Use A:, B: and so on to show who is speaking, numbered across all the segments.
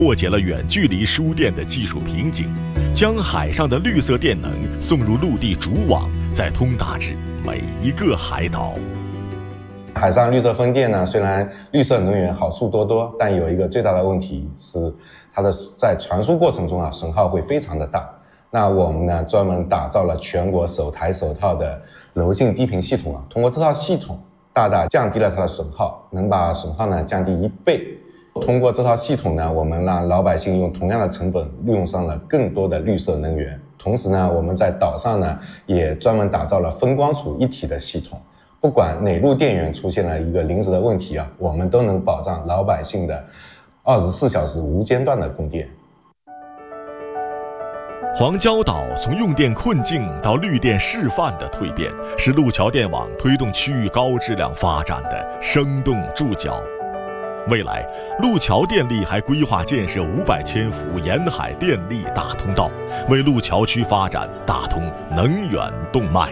A: 破解了远距离输电的技术瓶颈，将海上的绿色电能送入陆地主网，再通达至每一个海岛。
B: 海上绿色风电呢，虽然绿色能源好处多多，但有一个最大的问题是它的在传输过程中损耗会非常的大。那我们呢专门打造了全国首台首套的柔性低频系统通过这套系统大大降低了它的损耗，能把损耗呢降低1倍。通过这套系统呢，我们让老百姓用同样的成本用上了更多的绿色能源。同时呢，我们在岛上呢也专门打造了风光储一体的系统，不管哪路电源出现了一个临时的问题我们都能保障老百姓的24小时无间断的供电。
A: 黄礁岛从用电困境到绿电示范的蜕变，是路桥电网推动区域高质量发展的生动注脚。未来，路桥电力还规划建设500千伏沿海电力大通道，为路桥区发展打通能源动脉。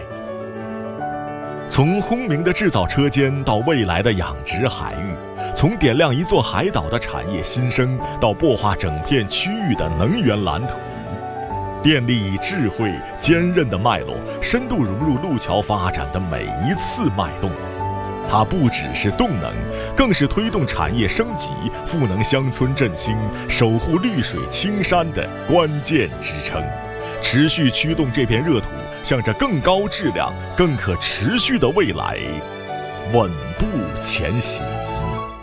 A: 从轰鸣的制造车间到未来的养殖海域，从点亮一座海岛的产业新生到擘画整片区域的能源蓝图，电力以智慧坚韧的脉络深度融入路桥发展的每一次脉动。它不只是动能，更是推动产业升级、赋能乡村振兴、守护绿水青山的关键支撑，持续驱动这片热土向着更高质量、更可持续的未来稳步前行。